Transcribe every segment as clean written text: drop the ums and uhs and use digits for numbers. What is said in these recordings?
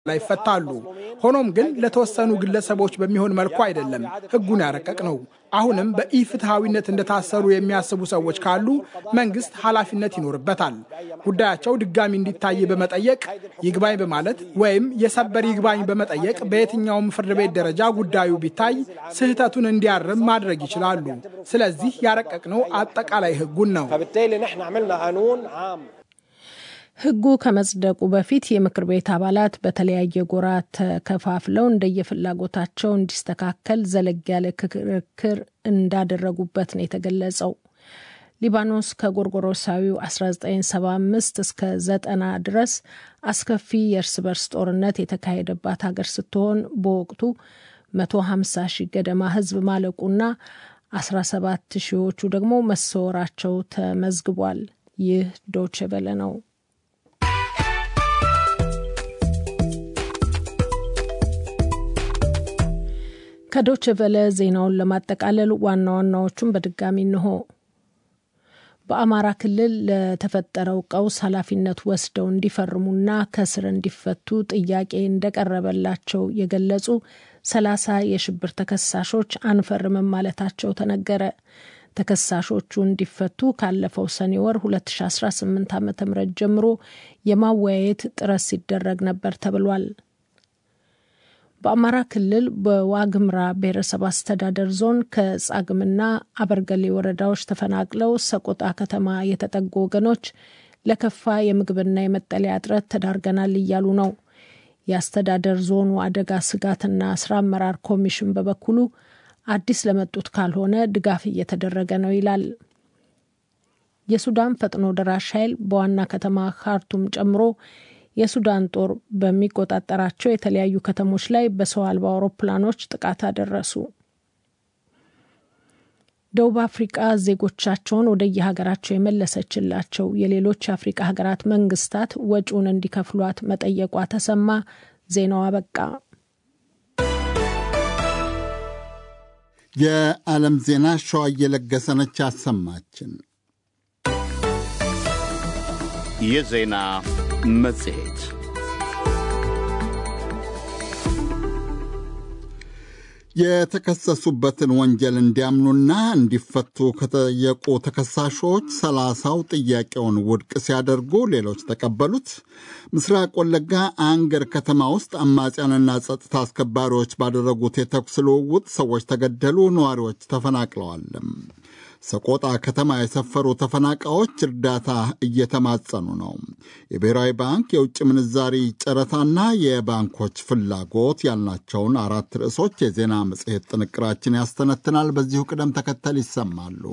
ላይ ፈታሉ ሆኖም ግን ለተወሰኑ ግለሰቦች በሚሆን መልኩ አይደለም ህጉን ያረቀቅነው አሁንም በኢፍትሃዊነት እንደታሰሩ የሚያስቡ ሰዎች ካሉ መንግስት ኃላፊነት ይኖርበታል ጉዳያቸው ድጋሚ እንዲታይ በመጠየቅ ይግባኝ በማለት ወይም የሰበር ይግባኝ በመጠየቅ በየትኛውም ፍርድ ቤት ደረጃ ጉዳዩ ቢታይ ስህተቱን እንዲያርም ማድረግ ይችላሉ ስለዚህ ያረቀቅነው አጠቃላይ ህጉን ነው فبالتالي نحن عملنا قانون عام ህጉ ከመጽደቁ በፊት የምክር ቤት አባላት በተለያየ ጎራ ተከፋፍለው እንደየፍላጎታቸው እንዲስተካከል ዘለግ ያለ ክርክር እንዳደረጉበት ነው የተገለጸው ሊባኖስ ከጎርጎሮሳዊው 1975 እስከ 90 ድረስ አስከፊ የእርስ በርስ ጦርነት የተካሄደባት ሀገር ስትሆን በወቅቱ 150 ሺህ ገደማ ህዝብ ማለቁና 17 ሺዎቹ ደግሞ መሰወራቸው ተመዝግቧል ይህ ዶቼ ቬለ ነው ከዶቼ ቬለ ዜናውን ለማጠቃለል ዋና ዋናዎቹን በድጋሚ እንሆ በአማራ ክልል ለተፈጠረው ቀውስ ኃላፊነት ወስደው እንዲፈርሙና ከስር እንዲፈቱ ጥያቄ እንደቀረበላቸው የገለጹ 30 የሽብር ተከሳሾች አንፈርምም ማለታቸው ተነገረ ተከሳሾቹ እንዲፈቱ ካለፈው ሰኔ ወር 2018 ዓ.ም ጀምሮ የማወያየት ጥረት ሲደረግ ነበር ተብሏል በአማራ ክልል በዋግምራ ብሔረሰብ አስተዳደር ዞን ከጻግምና አበርገሌ ወረዳዎች ተፈናቅለው ሰቆጣ ከተማ የተጠጉ ወገኖች ለከፋ የምግብና የመጠለያ እጥረት ተዳርገናል እያሉ ነው የአስተዳደር ዞኑ አደጋ ስጋትና ስራ አመራር ኮሚሽን በበኩሉ አዲስ ለመጡት ካልሆነ ድጋፍ እየተደረገ ነው ይላል የሱዳን ፈጥኖ ደራሽ ኃይል በዋና ከተማ ካርቱም ጨምሮ የሱዳን ጦር በሚቆጣጠራቸው የተለያዩ ከተሞች ላይ በሰው አልባ አውሮፕላኖች ጥቃት አደረሱ ደቡብ አፍሪካ ዜጎቻቸውን ወደ የሀገራቸው የመለሰችላቸው የሌሎች አፍሪካ ሀገራት መንግስታት ወጪውን እንዲከፍሏት መጠየቋ ተሰማ ዜናው አበቃ የዓለም ዜና ሸዋ እየለገሰነች አሰማችን የዜና መጽሔት የተከሰሱበትን ወንጀል እንዲያምኑና እንዲፈቱ ከተጠየቁ ተከሳሾች 30ው ጥያቄውን ውድቅ ሲያደርጉ ሌሎች ተቀበሉት። ምስራቅ ወለጋ አንገር ከተማ ውስጥ አማጽያንና ጸጥታ አስከባሪዎች ባደረጉት የተኩስ ልውውጥ ሰዎች ተገደሉ፣ ነዋሪዎች ተፈናቅለዋል። ሰቆጣ ከተማ የሰፈሩ ተፈናቃዮች እርዳታ እየተማጸኑ ነው። የብሔራዊ ባንክ የውጭ ምንዛሪ ጨረታና የባንኮች ፍላጎት ያልናቸውን 4 ርዕሶች የዜና መጽሔት ጥንቅራችን ያስተነትናል። በዚሁ ቅደም ተከተል ይሰማሉ።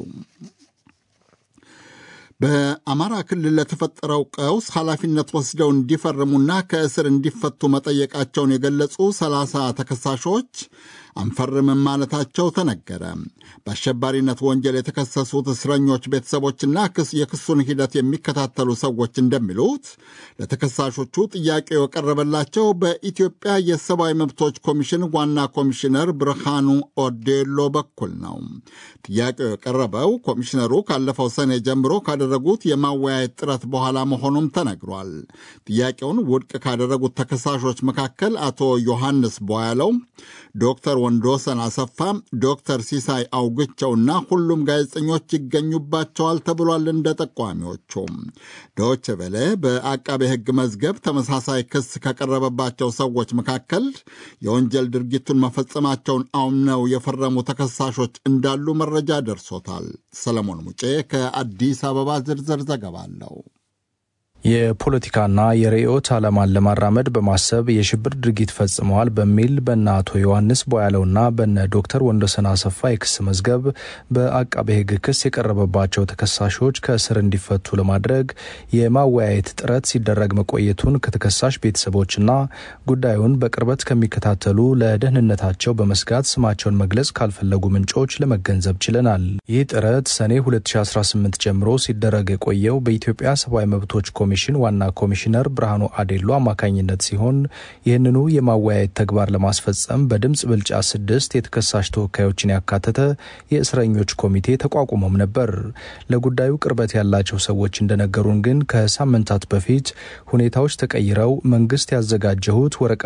በአማራ ክልል ለተፈጠረው ቀውስ ኃላፊነት ወስደው እንዲፈርሙና ከእስር እንዲፈቱ መጠየቃቸውን የገለጹ 30 ተከሳሾች አንፈርምም ማለታቸው ተነገረ። በአሸባሪነት ወንጀል የተከሰሱት እስረኞች ቤተሰቦችና የክሱን ሂደት የሚከታተሉ ሰዎች እንደሚሉት ለተከሳሾቹ ጥያቄው የቀረበላቸው በኢትዮጵያ የሰብአዊ መብቶች ኮሚሽን ዋና ኮሚሽነር ብርሃኑ ኦዴሎ በኩል ነው። ጥያቄው የቀረበው ኮሚሽነሩ ካለፈው ሰኔ ጀምሮ ካደረጉት የማወያየት ጥረት በኋላ መሆኑም ተነግሯል። ጥያቄውን ውድቅ ካደረጉት ተከሳሾች መካከል አቶ ዮሐንስ ቦያለው፣ ዶክተር ወንዶሰን አሰፋ፣ ዶክተር ሲሳይ አውግቸውና ሁሉም ጋዜጠኞች ይገኙባቸዋል ተብሏል። እንደ ጠቋሚዎቹ ዶቼ ቬለ በአቃቤ ሕግ መዝገብ ተመሳሳይ ክስ ከቀረበባቸው ሰዎች መካከል የወንጀል ድርጊቱን መፈጸማቸውን አምነው የፈረሙ ተከሳሾች እንዳሉ መረጃ ደርሶታል። ሰለሞን ሙጬ ከአዲስ አበባ ዝርዝር ዘገባ አለው። የፖለቲካና የርዕዮት ዓላማን ለማራመድ በማሰብ የሽብር ድርጊት ፈጽመዋል በሚል በእነ አቶ ዮሐንስ ቦያለውና በእነ ዶክተር ወንዶሰን አሰፋ የክስ መዝገብ በአቃቤ ሕግ ክስ የቀረበባቸው ተከሳሾች ከእስር እንዲፈቱ ለማድረግ የማወያየት ጥረት ሲደረግ መቆየቱን ከተከሳሽ ቤተሰቦችና ጉዳዩን በቅርበት ከሚከታተሉ ለደህንነታቸው በመስጋት ስማቸውን መግለጽ ካልፈለጉ ምንጮች ለመገንዘብ ችለናል። ይህ ጥረት ሰኔ 2018 ጀምሮ ሲደረግ የቆየው በኢትዮጵያ ሰብአዊ መብቶች ኮሚሽን ዋና ኮሚሽነር ብርሃኑ አዴሎ አማካኝነት ሲሆን ይህንኑ የማወያየት ተግባር ለማስፈጸም በድምፅ ብልጫ 6 የተከሳሽ ተወካዮችን ያካተተ የእስረኞች ኮሚቴ ተቋቁሞም ነበር። ለጉዳዩ ቅርበት ያላቸው ሰዎች እንደነገሩን ግን ከሳምንታት በፊት ሁኔታዎች ተቀይረው መንግስት ያዘጋጀሁት ወረቀት